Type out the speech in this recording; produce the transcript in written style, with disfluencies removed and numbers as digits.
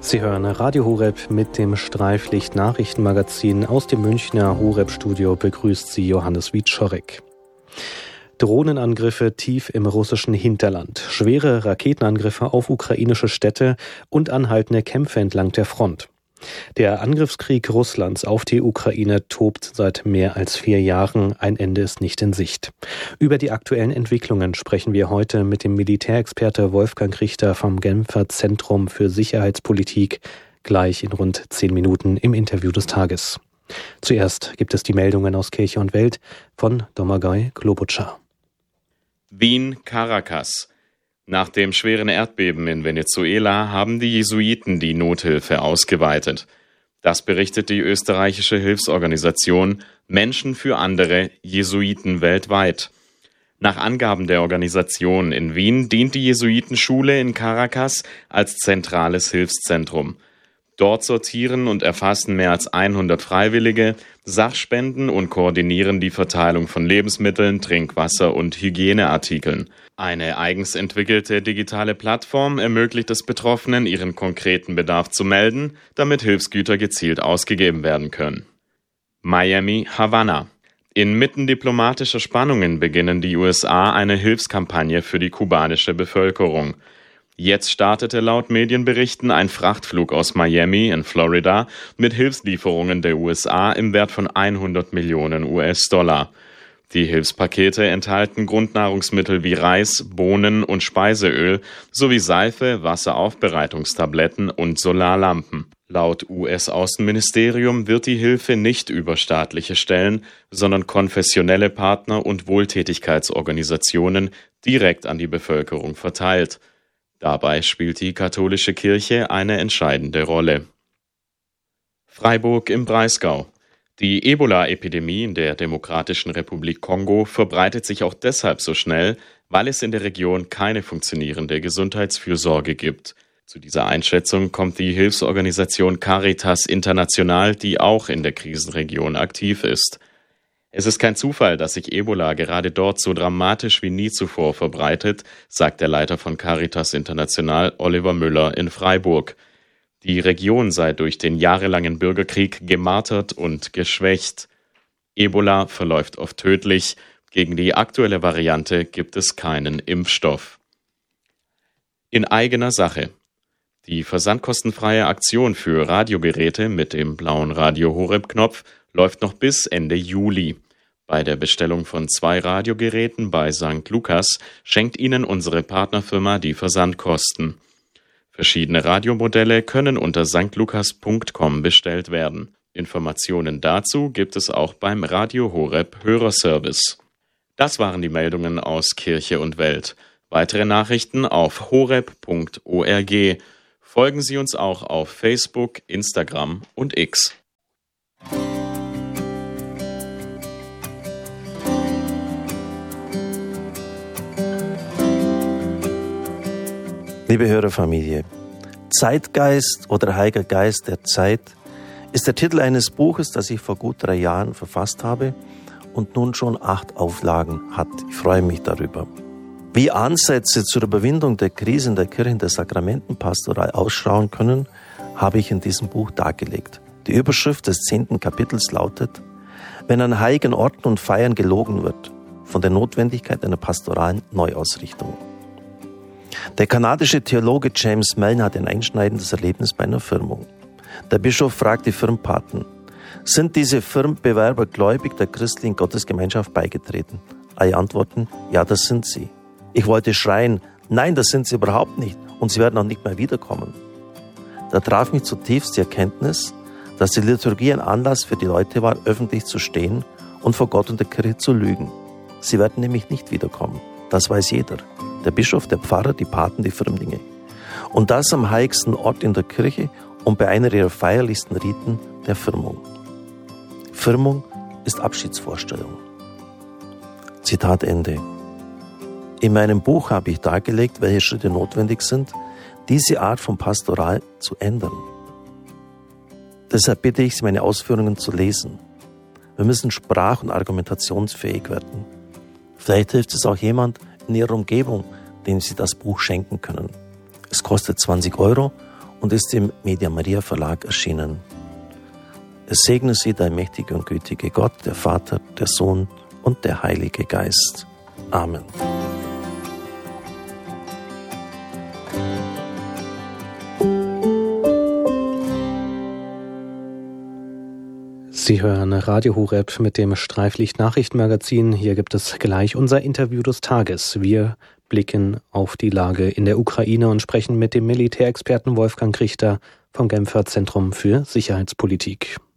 Sie hören Radio Horeb mit dem Streiflicht-Nachrichtenmagazin aus dem Münchner Horeb-Studio, begrüßt Sie Johannes Wieczorek. Drohnenangriffe tief im russischen Hinterland, schwere Raketenangriffe auf ukrainische Städte und anhaltende Kämpfe entlang der Front. Der Angriffskrieg Russlands auf die Ukraine tobt seit mehr als 4 Jahren. Ein Ende ist nicht in Sicht. Über die aktuellen Entwicklungen sprechen wir heute mit dem Militärexperte Wolfgang Richter vom Genfer Zentrum für Sicherheitspolitik, gleich in rund 10 Minuten im Interview des Tages. Zuerst gibt es die Meldungen aus Kirche und Welt von Domagoj Klobučar. Wien, Caracas. Nach dem schweren Erdbeben in Venezuela haben die Jesuiten die Nothilfe ausgeweitet. Das berichtet die österreichische Hilfsorganisation Menschen für andere Jesuiten weltweit. Nach Angaben der Organisation in Wien dient die Jesuitenschule in Caracas als zentrales Hilfszentrum. Dort sortieren und erfassen mehr als 100 Freiwillige Sachspenden und koordinieren die Verteilung von Lebensmitteln, Trinkwasser und Hygieneartikeln. Eine eigens entwickelte digitale Plattform ermöglicht es Betroffenen, ihren konkreten Bedarf zu melden, damit Hilfsgüter gezielt ausgegeben werden können. Miami, Havanna. Inmitten diplomatischer Spannungen beginnen die USA eine Hilfskampagne für die kubanische Bevölkerung. Jetzt startete laut Medienberichten ein Frachtflug aus Miami in Florida mit Hilfslieferungen der USA im Wert von 100 Millionen US-Dollar. Die Hilfspakete enthalten Grundnahrungsmittel wie Reis, Bohnen und Speiseöl sowie Seife, Wasseraufbereitungstabletten und Solarlampen. Laut US-Außenministerium wird die Hilfe nicht über staatliche Stellen, sondern konfessionelle Partner und Wohltätigkeitsorganisationen direkt an die Bevölkerung verteilt. Dabei spielt die katholische Kirche eine entscheidende Rolle. Freiburg im Breisgau. Die Ebola-Epidemie in der Demokratischen Republik Kongo verbreitet sich auch deshalb so schnell, weil es in der Region keine funktionierende Gesundheitsfürsorge gibt. Zu dieser Einschätzung kommt die Hilfsorganisation Caritas International, die auch in der Krisenregion aktiv ist. Es ist kein Zufall, dass sich Ebola gerade dort so dramatisch wie nie zuvor verbreitet, sagt der Leiter von Caritas International, Oliver Müller, in Freiburg. Die Region sei durch den jahrelangen Bürgerkrieg gemartert und geschwächt. Ebola verläuft oft tödlich. Gegen die aktuelle Variante gibt es keinen Impfstoff. In eigener Sache. Die versandkostenfreie Aktion für Radiogeräte mit dem blauen Radio Horeb-Knopf läuft noch bis Ende Juli. Bei der Bestellung von 2 Radiogeräten bei St. Lukas schenkt Ihnen unsere Partnerfirma die Versandkosten. Verschiedene Radiomodelle können unter stlukas.com bestellt werden. Informationen dazu gibt es auch beim Radio Horeb Hörerservice. Das waren die Meldungen aus Kirche und Welt. Weitere Nachrichten auf horeb.org. Folgen Sie uns auch auf Facebook, Instagram und X. Liebe Hörerfamilie, Zeitgeist oder Heiliger Geist der Zeit ist der Titel eines Buches, das ich vor gut 3 Jahren verfasst habe und nun schon 8 Auflagen hat. Ich freue mich darüber. Wie Ansätze zur Überwindung der Krise in der Kirche der Sakramentenpastoral ausschauen können, habe ich in diesem Buch dargelegt. Die Überschrift des 10. Kapitels lautet: Wenn an heiligen Orten und Feiern gelogen wird, von der Notwendigkeit einer pastoralen Neuausrichtung. Der kanadische Theologe James Mellon hat ein einschneidendes Erlebnis bei einer Firmung. Der Bischof fragt die Firmenpaten: Sind diese Firmenbewerber gläubig der christlichen Gottesgemeinschaft beigetreten? Alle antworten: Ja, das sind sie. Ich wollte schreien: Nein, das sind sie überhaupt nicht und sie werden auch nicht mehr wiederkommen. Da traf mich zutiefst die Erkenntnis, dass die Liturgie ein Anlass für die Leute war, öffentlich zu stehen und vor Gott und der Kirche zu lügen. Sie werden nämlich nicht wiederkommen. Das weiß jeder. Der Bischof, der Pfarrer, die Paten, die Firmlinge. Und das am heiligsten Ort in der Kirche und bei einer ihrer feierlichsten Riten, der Firmung. Firmung ist Abschiedsvorstellung. Zitat Ende. In meinem Buch habe ich dargelegt, welche Schritte notwendig sind, diese Art von Pastoral zu ändern. Deshalb bitte ich Sie, meine Ausführungen zu lesen. Wir müssen sprach- und argumentationsfähig werden. Vielleicht hilft es auch jemand in Ihrer Umgebung, dem Sie das Buch schenken können. Es kostet 20 € und ist im Media Maria Verlag erschienen. Es segne Sie der mächtige und gütige Gott, der Vater, der Sohn und der Heilige Geist. Amen. Sie hören Radio Horeb mit dem Streiflicht-Nachrichtenmagazin. Hier gibt es gleich unser Interview des Tages. Wir blicken auf die Lage in der Ukraine und sprechen mit dem Militärexperten Wolfgang Richter vom Genfer Zentrum für Sicherheitspolitik.